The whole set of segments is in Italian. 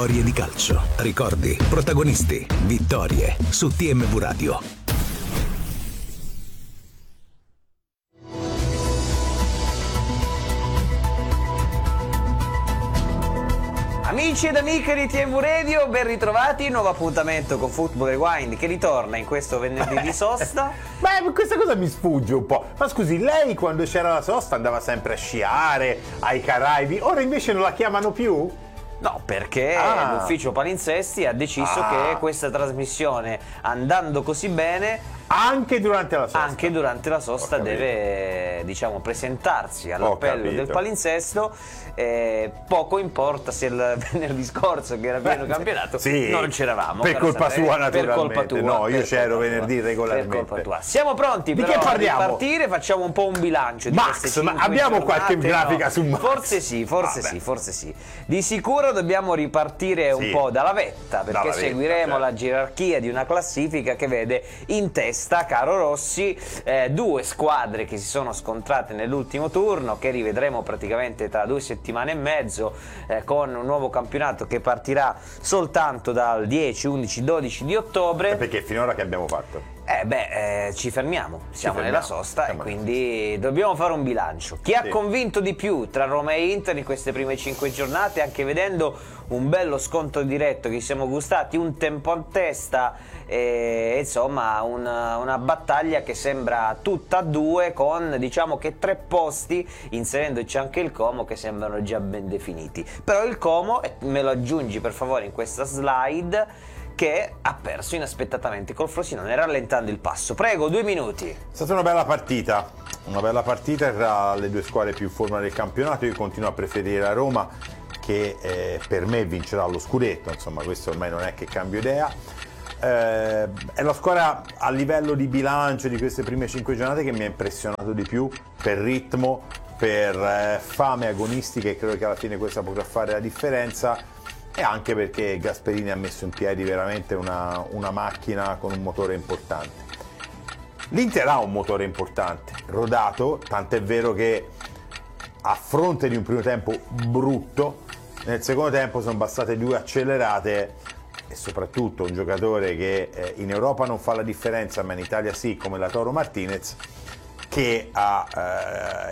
Storie di calcio, ricordi, protagonisti, vittorie su TMV Radio. Amici ed amiche di TMV Radio, ben ritrovati, nuovo appuntamento con Football Rewind che ritorna in questo venerdì di sosta. Beh, questa cosa mi sfugge un po'. Ma scusi, lei quando c'era la sosta andava sempre a sciare, ai Caraibi, ora invece non la chiamano più? No, perché l'ufficio palinsesti ha deciso che questa trasmissione, andando così bene, anche durante la sosta deve, diciamo, presentarsi all'appello del palinsesto. Poco importa se il venerdì scorso, che era pieno campionato, sì, non c'eravamo. Per colpa sua, naturalmente. Per colpa tua. No, io c'ero venerdì regolarmente. Per colpa tua. Siamo pronti di però che parliamo? A partire, facciamo un po' un bilancio di Max, queste 5 ma abbiamo giornate, qualche grafica su Max? Forse sì. Di sicuro dobbiamo ripartire un po' dalla vetta, perché seguiremo la gerarchia di una classifica che vede in testa, caro Rossi, due squadre che si sono scontrate nell'ultimo turno, che rivedremo praticamente tra 2 settimane e mezzo, con un nuovo campionato che partirà soltanto dal 10, 11, 12 di ottobre. Perché finora che abbiamo fatto? Ci fermiamo, siamo nella sosta e quindi dobbiamo fare un bilancio. Chi ha convinto di più tra Roma e Inter in queste prime 5 giornate, anche vedendo un bello scontro diretto che ci siamo gustati, un tempo a testa e insomma una battaglia che sembra tutta a due, con diciamo che 3 posti, inserendoci anche il Como, che sembrano già ben definiti. Però il Como, e me lo aggiungi per favore in questa slide, che ha perso inaspettatamente col Frosinone, rallentando il passo. Prego, 2 minuti. È stata una bella partita tra le due squadre più in forma del campionato. Io continuo a preferire la Roma, che per me vincerà lo scudetto, insomma questo ormai non è che cambio idea. È la squadra a livello di bilancio di queste prime 5 giornate che mi ha impressionato di più, per ritmo, per fame agonistica, e credo che alla fine questa potrà fare la differenza. E anche perché Gasperini ha messo in piedi veramente una macchina con un motore importante. L'Inter ha un motore importante, rodato, tant'è vero che a fronte di un primo tempo brutto, nel secondo tempo sono bastate 2 accelerate, e soprattutto un giocatore che in Europa non fa la differenza ma in Italia sì, come Lautaro Martinez, che ha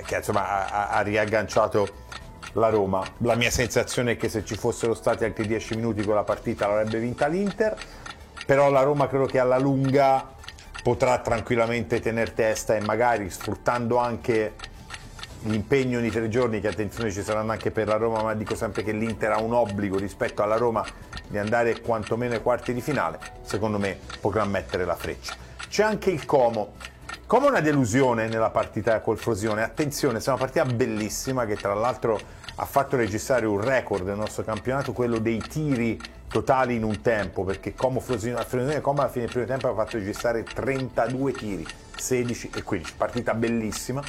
riagganciato la Roma. La mia sensazione è che se ci fossero stati altri 10 minuti quella partita l'avrebbe vinta l'Inter, però la Roma credo che alla lunga potrà tranquillamente tener testa, e magari sfruttando anche l'impegno di 3 giorni, che attenzione ci saranno anche per la Roma, ma dico sempre che l'Inter ha un obbligo rispetto alla Roma di andare quantomeno ai quarti di finale, secondo me potrà mettere la freccia. C'è anche il Como. Come una delusione nella partita col Frosinone. Attenzione, è una partita bellissima che tra l'altro ha fatto registrare un record del nostro campionato, quello dei tiri totali in un tempo, perché Frosinone Como alla fine del primo tempo ha fatto registrare 32 tiri, 16 e 15, partita bellissima.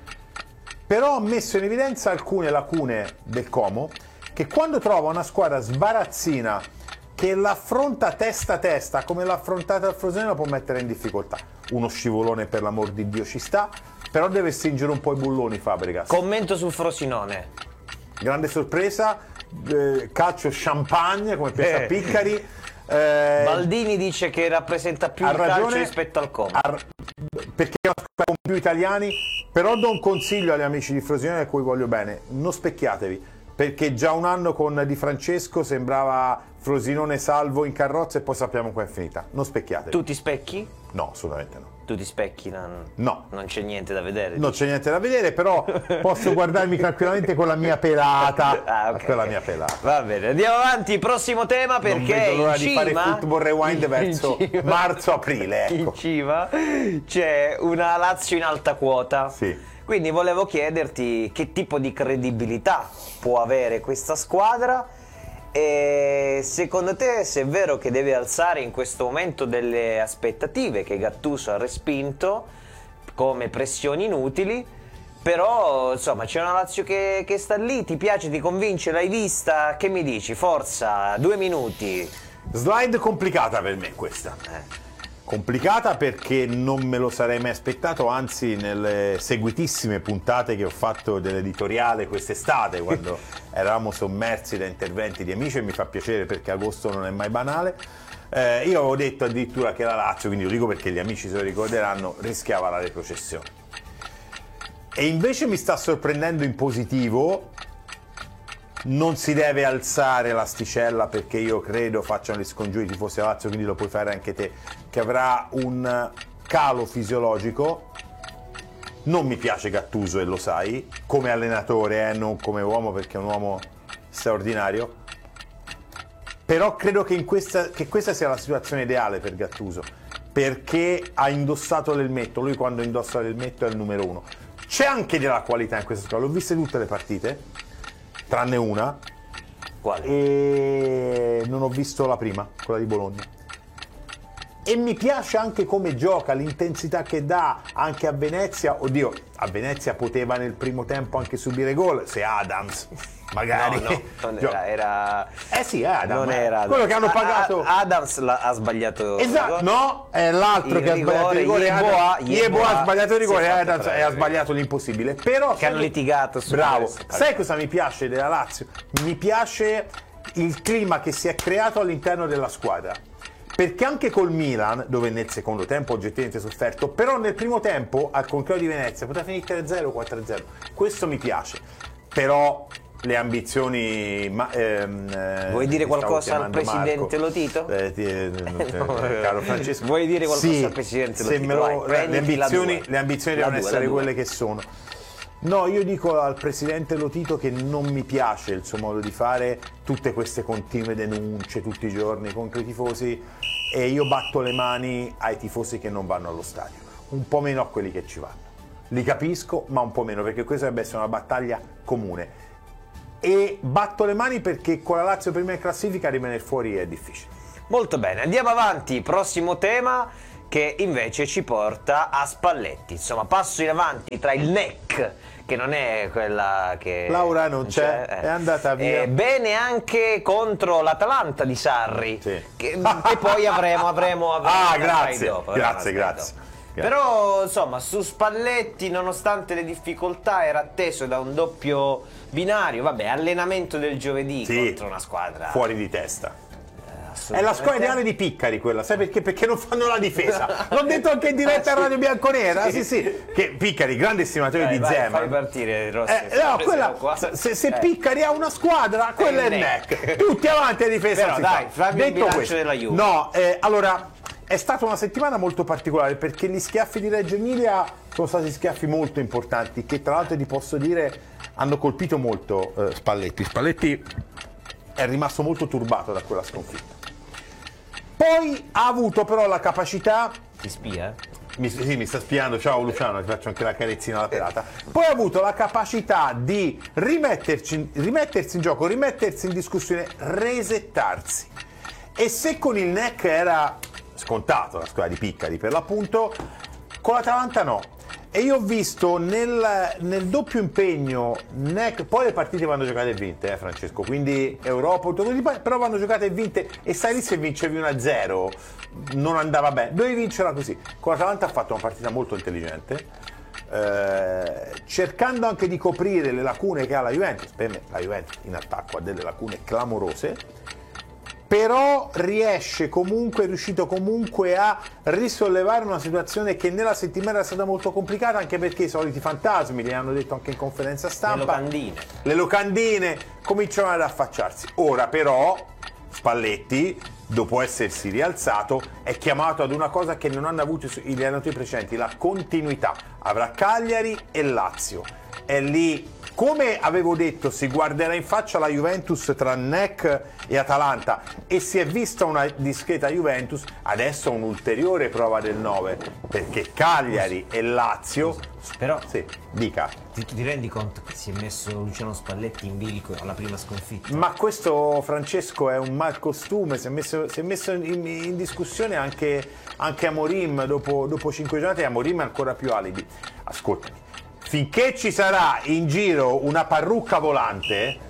Però ho messo in evidenza alcune lacune del Como, che quando trova una squadra sbarazzina che l'affronta testa a testa come l'ha affrontata il Frosinone, la può mettere in difficoltà. Uno scivolone per l'amor di Dio ci sta, però deve stringere un po' i bulloni Fabregas. Commento sul Frosinone. Grande sorpresa, calcio champagne come pensa Piccari. Baldini dice che rappresenta più il calcio rispetto al Como. Perché è una squadra con più italiani, però do un consiglio agli amici di Frosinone a cui voglio bene: non specchiatevi, perché già un anno con Di Francesco sembrava Frosinone salvo in carrozza e poi sappiamo qua è finita. Non specchiatevi. Tu ti specchi? No, assolutamente no. Tu ti specchi? No. Non c'è niente da vedere? Non c'è niente da vedere, però posso guardarmi tranquillamente con la mia pelata. Okay. Con la mia pelata. Va bene, andiamo avanti, prossimo tema, perché non vedo l'ora in di cima, fare Football Rewind verso marzo-aprile. Ecco. In cima c'è una Lazio in alta quota. Sì. Quindi volevo chiederti che tipo di credibilità può avere questa squadra, e secondo te, se è vero che deve alzare in questo momento delle aspettative che Gattuso ha respinto come pressioni inutili, però insomma c'è una Lazio che sta lì, ti piace, ti convince, l'hai vista, che mi dici? Forza, 2 minuti. Slide complicata per me questa. Complicata perché non me lo sarei mai aspettato, anzi nelle seguitissime puntate che ho fatto dell'editoriale quest'estate, quando eravamo sommersi da interventi di amici, e mi fa piacere perché agosto non è mai banale, io avevo detto addirittura che la Lazio, quindi lo dico perché gli amici se lo ricorderanno, rischiava la retrocessione. E invece mi sta sorprendendo in positivo. Non si deve alzare l'asticella perché io credo facciano gli scongiuri i tifosi della Lazio, quindi lo puoi fare anche te, che avrà un calo fisiologico. Non mi piace Gattuso e lo sai, come allenatore, non come uomo, perché è un uomo straordinario, però credo che questa sia la situazione ideale per Gattuso, perché ha indossato l'elmetto. Lui quando indossa l'elmetto è il numero 1. C'è anche della qualità in questa squadra, l'ho viste tutte le partite tranne una. Quale? E non ho visto la prima, quella di Bologna, e mi piace anche come gioca, l'intensità che dà anche a Venezia. Oddio, a Venezia poteva nel primo tempo anche subire gol se Adams magari non era sì, Adams, non era quello che hanno pagato. Adams ha sbagliato, esatto, no, è l'altro che ha sbagliato il rigore. Yeboah ha sbagliato il rigore, Adams ha sbagliato l'impossibile, però che hanno litigato su bravo. questo. Sai cosa mi piace della Lazio? Mi piace il clima che si è creato all'interno della squadra, perché anche col Milan, dove nel secondo tempo oggettivamente sofferto, però nel primo tempo, al contrario di Venezia, poteva finire 3-0 o 4-0. Questo mi piace, però le ambizioni. Vuoi dire qualcosa al presidente Lotito? Caro Francesco, vuoi dire qualcosa sì, al presidente Lotito? Le ambizioni devono essere quelle che sono. No, io dico al presidente Lotito che non mi piace il suo modo di fare, tutte queste continue denunce tutti i giorni contro i tifosi, e io batto le mani ai tifosi che non vanno allo stadio, un po' meno a quelli che ci vanno. Li capisco, ma un po' meno, perché questa dovrebbe essere una battaglia comune. E batto le mani perché con la Lazio prima in classifica rimanere fuori è difficile. Molto bene, andiamo avanti, prossimo tema che invece ci porta a Spalletti. Insomma, passo in avanti tra il NEC, che non è quella che Laura non c'è, è andata via. Bene anche contro l'Atalanta di Sarri, sì. che poi avremo grazie, dopo, grazie. Però insomma, su Spalletti, nonostante le difficoltà, era atteso da un doppio binario. Vabbè, allenamento del giovedì contro una squadra fuori di testa. È la squadra ideale di Piccari quella, sai perché? Perché non fanno la difesa. L'ho detto anche in diretta a Radio Bianconera, sì. Che Piccari, grande estimatore di Zeman. Fai partire Rossi. Se Piccari ha una squadra, quella è il NEC. Tutti avanti a difesa. Però dai, fammi il bilancio della Juve. No, allora, è stata una settimana molto particolare perché gli schiaffi di Reggio Emilia sono stati schiaffi molto importanti, che tra l'altro ti posso dire hanno colpito molto Spalletti. Spalletti è rimasto molto turbato da quella sconfitta. Poi ha avuto però la capacità. Ti spia? Mi sta spiando, ciao Luciano, ti faccio anche la carezzina alla pelata. Poi ha avuto la capacità di rimettersi in gioco, rimettersi in discussione, resettarsi. E se con il NEC era scontato la squadra di Piccari per l'appunto, con l'Atalanta no. E io ho visto nel doppio impegno NEC, poi le partite vanno giocate e vinte, Francesco, quindi Europa, però vanno giocate e vinte, e sai lì se vincevi 1-0 non andava bene, dovevi vincerla così. Con l'Atalanta ha fatto una partita molto intelligente, cercando anche di coprire le lacune che ha la Juventus. Per me la Juventus in attacco ha delle lacune clamorose, però è riuscito comunque a risollevare una situazione che nella settimana era stata molto complicata, anche perché i soliti fantasmi, li hanno detto anche in conferenza stampa, le locandine cominciano ad affacciarsi. Ora però Spalletti, dopo essersi rialzato, è chiamato ad una cosa che non hanno avuto gli allenatori precedenti, la continuità. Avrà Cagliari e Lazio, è lì. Come avevo detto, si guarderà in faccia la Juventus tra NEC e Atalanta, e si è vista una discreta Juventus. Adesso un'ulteriore prova del 9, perché Cagliari e Lazio. Però sì, dica. Ti rendi conto che si è messo Luciano Spalletti in bilico alla prima sconfitta? Ma questo, Francesco, è un malcostume. Si è messo in discussione anche Amorim dopo 5 giornate, e Amorim è ancora più alibi. Ascoltami, finché ci sarà in giro una parrucca volante,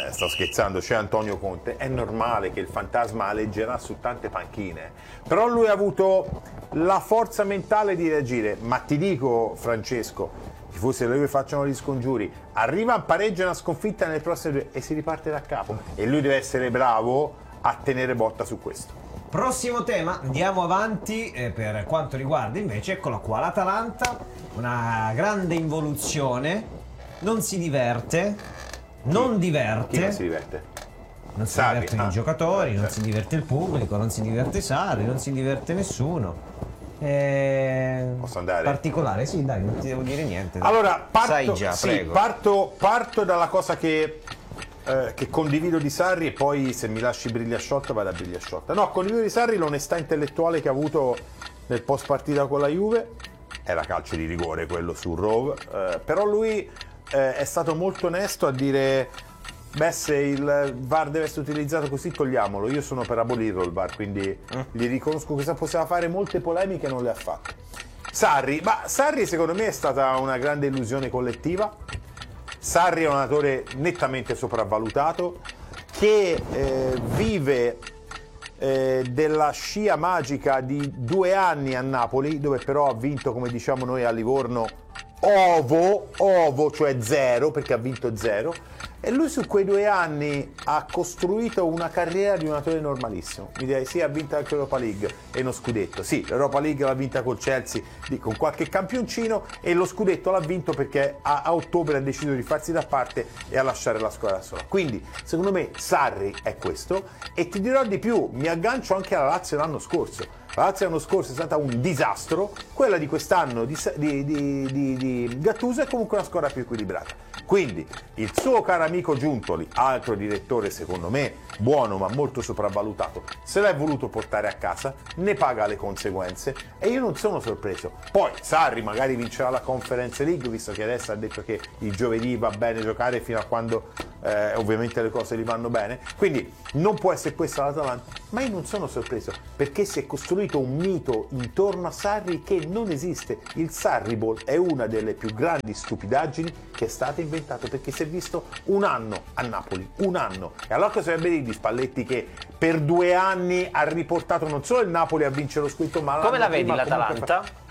sto scherzando, c'è Antonio Conte, è normale che il fantasma aleggerà su tante panchine, però lui ha avuto la forza mentale di reagire. Ma ti dico, Francesco, i tifosi della Juve facciano gli scongiuri, arriva a pareggio una sconfitta nelle prossime 2 e si riparte da capo, e lui deve essere bravo a tenere botta su questo. Prossimo tema, andiamo avanti per quanto riguarda invece, eccola qua, l'Atalanta, una grande involuzione, non si diverte, non diverte. Chi non si diverte? Non si Sarri, divertono i giocatori, non si diverte il pubblico, non si diverte Sarri, non si diverte nessuno. Posso andare? Particolare, sì, dai, non ti devo dire niente. Dai. Allora, Sai già, prego. parto dalla cosa che condivido di Sarri, e poi se mi lasci briglia sciolta vado a briglia sciolta. No, condivido di Sarri l'onestà intellettuale che ha avuto nel post partita con la Juve. Era calcio di rigore quello su Rove, però lui è stato molto onesto a dire: beh, se il VAR deve essere utilizzato così, togliamolo. Io sono per abolirlo il VAR, quindi gli riconosco che poteva fare molte polemiche, non le ha fatte. Sarri secondo me è stata una grande illusione collettiva. Sarri è un allenatore nettamente sopravvalutato, che vive della scia magica di 2 anni a Napoli, dove però ha vinto, come diciamo noi a Livorno, ovo, cioè 0, perché ha vinto 0, e lui su quei 2 anni ha costruito una carriera di un allenatore normalissimo. Mi direi sì, ha vinto anche l'Europa League e uno scudetto. Sì, l'Europa League l'ha vinta col Chelsea con qualche campioncino, e lo scudetto l'ha vinto perché a ottobre ha deciso di farsi da parte e a lasciare la squadra da sola. Quindi secondo me Sarri è questo, e ti dirò di più, mi aggancio anche alla Lazio l'anno scorso. La Lazio l'anno scorso è stata un disastro, quella di quest'anno di Gattuso è comunque una squadra più equilibrata. Quindi il suo caro amico Giuntoli, altro direttore secondo me buono ma molto sopravvalutato, se l'è voluto portare a casa, ne paga le conseguenze, e io non sono sorpreso. Poi Sarri magari vincerà la Conference League, visto che adesso ha detto che il giovedì va bene giocare fino a quando ovviamente le cose gli vanno bene, quindi non può essere questa l'Atalanta, ma io non sono sorpreso, perché si è costruito un mito intorno a Sarri che non esiste. Il Sarriball è una delle più grandi stupidaggini che è stata inventata, perché si è visto un anno a Napoli, un anno, e allora cosa dovrebbe dire di Spalletti, che per 2 anni ha riportato non solo il Napoli a vincere lo scudetto, ma come la vedi l'Atalanta?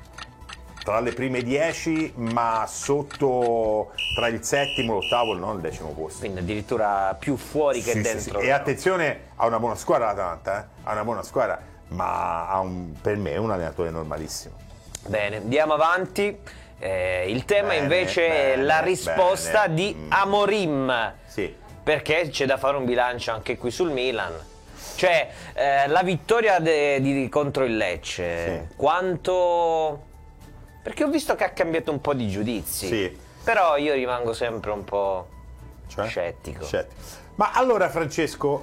Tra le prime 10, ma sotto, tra il 7º, l'8º e non il 10º posto. Quindi addirittura più fuori che Sì, dentro. sì. E attenzione, ha una buona squadra l'Atalanta, ha una buona squadra, ma per me è un allenatore normalissimo. Bene, andiamo avanti. Il tema invece è la risposta di Amorim. Sì. Perché c'è da fare un bilancio anche qui sul Milan. Cioè, la vittoria contro il Lecce, Sì. quanto... Perché ho visto che ha cambiato un po' di giudizi. Sì. Però io rimango sempre un po' scettico. Ma allora, Francesco,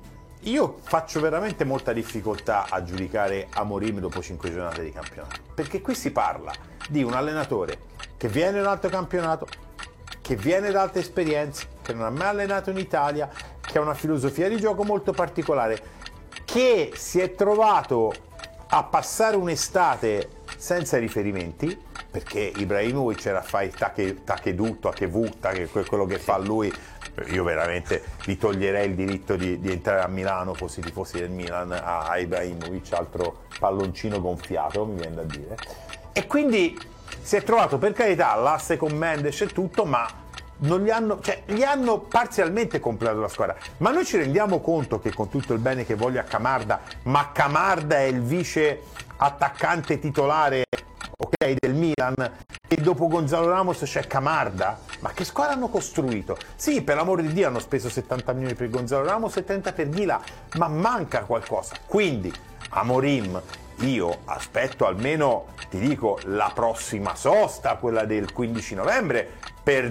io faccio veramente molta difficoltà a giudicare Amorim dopo 5 giornate di campionato, perché qui si parla di un allenatore che viene da un altro campionato, che viene da altre esperienze, che non ha mai allenato in Italia, che ha una filosofia di gioco molto particolare, che si è trovato a passare un'estate senza riferimenti, perché Ibrahimovic era a fare il tacchedutto, quello che fa lui. Io veramente gli toglierei il diritto di entrare a Milano, fossi tifosi del Milan, a Ibrahimovic, altro palloncino gonfiato, mi viene da dire. E quindi si è trovato, per carità, l'asse con Mendes e tutto, ma non gli hanno parzialmente completato la squadra. Ma noi ci rendiamo conto che, con tutto il bene che voglio a Camarda, ma Camarda è il vice attaccante titolare, ok, del Milan, e dopo Gonzalo Ramos c'è Camarda? Ma che squadra hanno costruito? Sì, per l'amore di Dio hanno speso 70 milioni per Gonzalo Ramos e 30 per Ghila, ma manca qualcosa. Quindi Amorim, io aspetto almeno, ti dico, la prossima sosta, quella del 15 novembre, per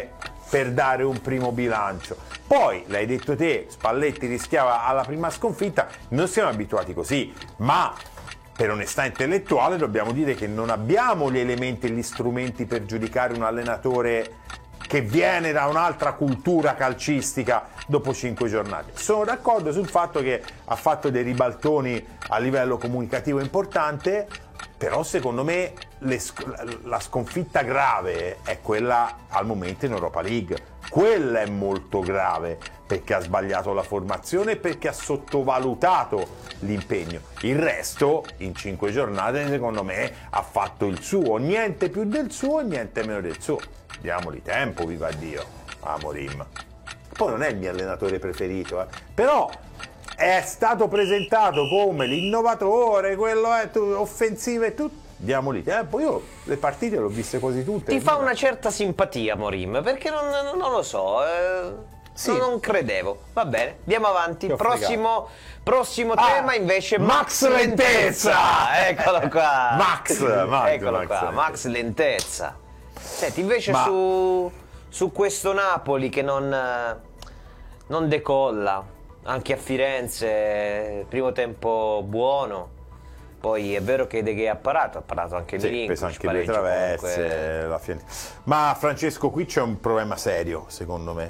dare un primo bilancio. Poi, l'hai detto te, Spalletti rischiava alla prima sconfitta, non siamo abituati così, ma per onestà intellettuale dobbiamo dire che non abbiamo gli elementi e gli strumenti per giudicare un allenatore che viene da un'altra cultura calcistica dopo 5 giornate. Sono d'accordo sul fatto che ha fatto dei ribaltoni a livello comunicativo importante, Però secondo me la sconfitta grave è quella al momento in Europa League. Quella è molto grave, perché ha sbagliato la formazione e perché ha sottovalutato l'impegno. Il resto, in 5 giornate, secondo me, ha fatto il suo. Niente più del suo, niente meno del suo. Diamogli tempo, viva Dio, Amorim. Poi non è il mio allenatore preferito, però è stato presentato come l'innovatore, quello è offensive e tutto. Diamogli tempo. Io le partite le ho viste quasi tutte. Ti fa una certa simpatia Amorim, perché non lo so, Sì. non credevo. Va bene, andiamo avanti. Ti ho Prossimo tema invece, Max Lentezza. Eccolo qua. Max Eccolo qua, Max Lentezza. Senti, invece su questo Napoli che non decolla, anche a Firenze, primo tempo buono. Poi è vero che De Gea ha parato anche Sì, Milinkovic, pesa anche le pareggio traverse, comunque. Ma Francesco, qui c'è un problema serio, secondo me.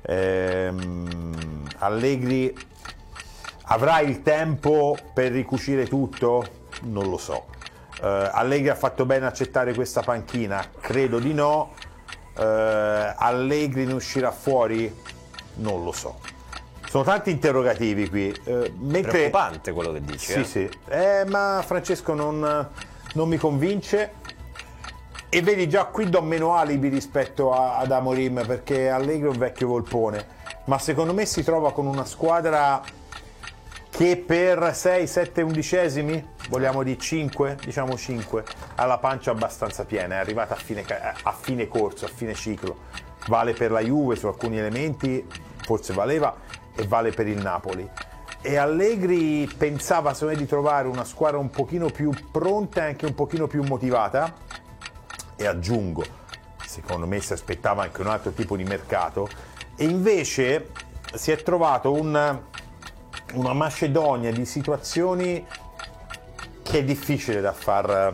Allegri avrà il tempo per ricucire tutto? Non lo so. Allegri ha fatto bene a accettare questa panchina? Credo di no. Allegri ne uscirà fuori? Non lo so. Sono tanti interrogativi qui. Preoccupante quello che dici. Sì. Ma Francesco non mi convince. E vedi, già qui do meno alibi rispetto ad Amorim, perché Allegri è un vecchio volpone. Ma secondo me si trova con una squadra che per 6, 7 undicesimi, vogliamo di 5, diciamo 5, ha la pancia abbastanza piena, è arrivata a fine corso, a fine ciclo. Vale per la Juve su alcuni elementi, forse valeva, e vale per il Napoli. E Allegri pensava secondo me di trovare una squadra un pochino più pronta e anche un pochino più motivata, e aggiungo, secondo me si aspettava anche un altro tipo di mercato, e invece si è trovato una macedonia di situazioni che è difficile da far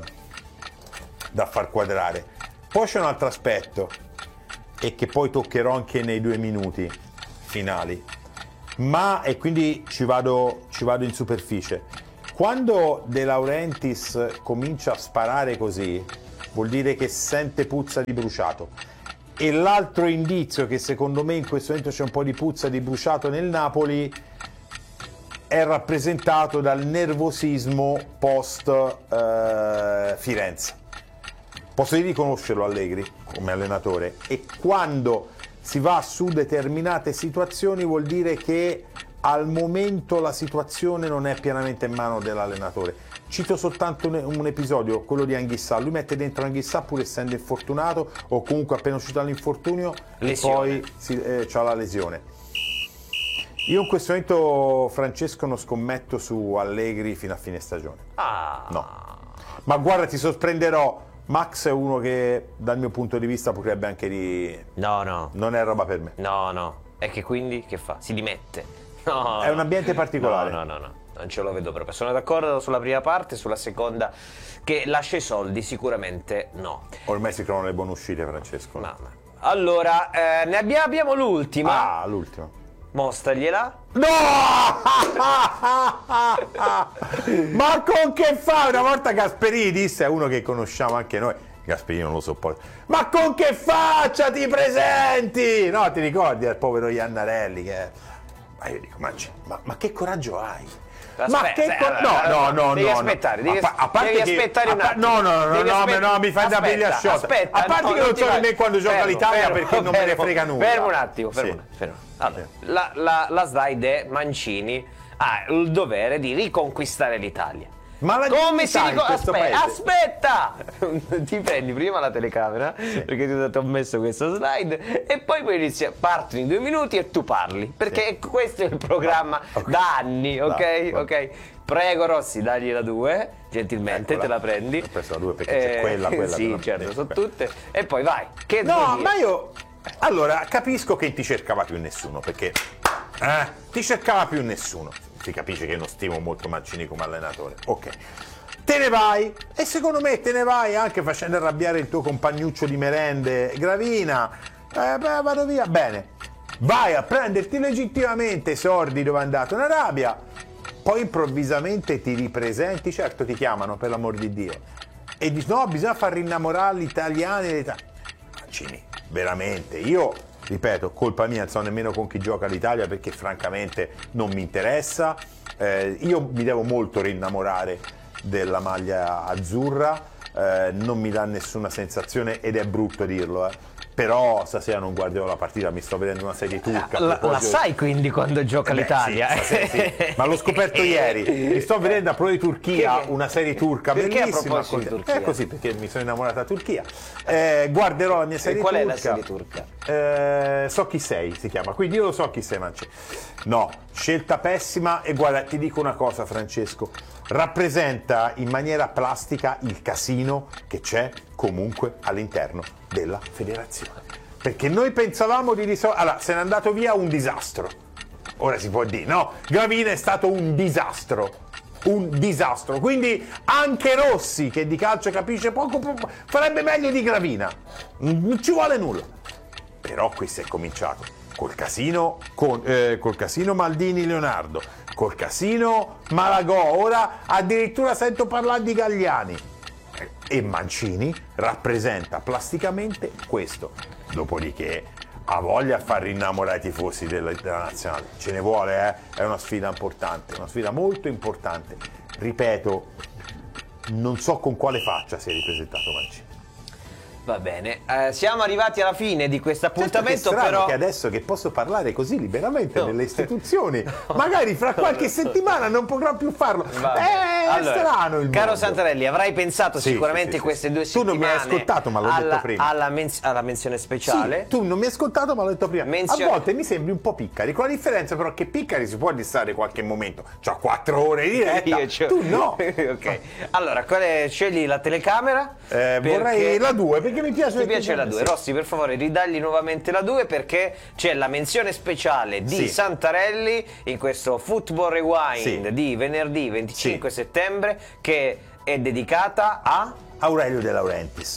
quadrare. Poi c'è un altro aspetto, e che poi toccherò anche nei 2 minuti finali, e quindi ci vado in superficie. Quando De Laurentiis comincia a sparare così, vuol dire che sente puzza di bruciato. E l'altro indizio, che secondo me in questo momento c'è un po' di puzza di bruciato nel Napoli, è rappresentato dal nervosismo post Firenze. Posso riconoscerlo Allegri come allenatore, e quando si va su determinate situazioni vuol dire che al momento la situazione non è pienamente in mano dell'allenatore. Cito soltanto un episodio, quello di Anghissà. Lui mette dentro Anghissà pur essendo infortunato, o comunque appena uscito dall'infortunio, Lesione. e poi c'ha la lesione. Io in questo momento, Francesco, non scommetto su Allegri fino a fine stagione. No. Ma guarda, ti sorprenderò. Max è uno che dal mio punto di vista potrebbe anche No. non è roba per me. No. E che quindi che fa? Si dimette? No. È un ambiente particolare. No. Non ce lo vedo proprio. Sono d'accordo sulla prima parte, sulla seconda che lascia i soldi sicuramente no. Ormai si trovano le buone uscite, Francesco. Mamma. Allora, ne abbiamo l'ultima. L'ultima. Mostragliela. No! Ma con che fa? Una volta Gasperini disse, è uno che conosciamo anche noi, Gasperini non lo sopporta, ma con che faccia ti presenti? No, ti ricordi del povero Iannarelli che... Ma io dico, ma che coraggio hai? No. Devi aspettare, devi aspettare un attimo. No, mi fai da pelle asciutta. Aspetta, a parte che non so nemmeno quando gioca l'Italia, perché non me ne frega nulla. Fermo un attimo. Allora, la slide è Mancini ha il dovere di riconquistare l'Italia. Ma la come si aspetta! Ti prendi prima la telecamera, perché ti ho messo questa slide, e poi partono in 2 minuti e tu parli, perché questo è il programma da anni, ok? Prego Rossi, dagli la 2, gentilmente. Eccola. Te la prendi. Ho preso la 2 perché c'è quella. Sì, certo, sono tutte. E poi vai. Ma io... Allora, capisco che ti cercava più nessuno, perché... ti cercava più nessuno. Si capisce che non stimo molto Mancini come allenatore. Ok. Te ne vai, e secondo me te ne vai anche facendo arrabbiare il tuo compagnuccio di merende Gravina. Vado via. Bene. Vai a prenderti legittimamente i sordi dove è andato in Arabia. poi improvvisamente ti ripresenti, certo ti chiamano per l'amor di Dio, e dici no, bisogna far rinnamorare gli italiani. Mancini, veramente, io ripeto, colpa mia, non so nemmeno con chi gioca l'Italia perché francamente non mi interessa, io mi devo molto rinnamorare della maglia azzurra, non mi dà nessuna sensazione ed è brutto dirlo, però stasera non guarderò la partita, mi sto vedendo una serie turca. La sai quindi quando gioca l'Italia? Sì, ma l'ho scoperto ieri, mi sto vedendo a Pro di Turchia una serie turca perché bellissima. A proposito di Turchia? È così, perché mi sono innamorato a Turchia. Guarderò la mia serie turca. Qual è la serie turca? So chi sei si chiama, quindi io lo so chi sei, Mancini. No, scelta pessima, e guarda, ti dico una cosa, Francesco, rappresenta in maniera plastica il casino che c'è comunque all'interno della federazione, perché noi pensavamo di risolvere, allora se n'è andato via un disastro, ora si può dire no, Gravina è stato un disastro, quindi anche Rossi, che di calcio capisce poco, farebbe meglio di Gravina, non ci vuole nulla. Però qui si è cominciato col casino Maldini Leonardo, col casino Malagò, ora addirittura sento parlare di Galliani, e Mancini rappresenta plasticamente questo. Dopodiché ha voglia a far rinnamorare i tifosi della nazionale, ce ne vuole, è una sfida importante, una sfida molto importante. Ripeto, non so con quale faccia si è ripresentato Mancini. Va bene, siamo arrivati alla fine di questo appuntamento, certo, però che adesso che posso parlare così liberamente nelle istituzioni, magari fra qualche settimana non potrò più farlo. È strano il caro mondo. Santarelli, avrai pensato sicuramente queste 2 settimane. Tu non mi hai ascoltato, ma l'ho detto prima. Alla menzione speciale. Sì, tu non mi hai ascoltato, ma l'ho detto prima. A volte mi sembri un po' Piccari, con la differenza però che Piccari si può distare qualche momento. C'ho 4 ore di diretta, tu no. Ok, allora scegli la telecamera. Vorrei la 2 perché mi piace. Ti piace la 2? Rossi, per favore, ridagli nuovamente la 2 perché c'è la menzione speciale di Santarelli in questo Football Rewind di venerdì 25 settembre che è dedicata a Aurelio De Laurentiis.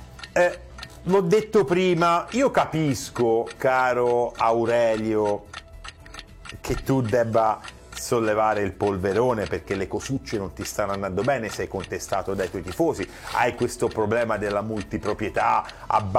L'ho detto prima, io capisco, caro Aurelio, che tu debba sollevare il polverone perché le cosucce non ti stanno andando bene, sei contestato dai tuoi tifosi, hai questo problema della multiproprietà,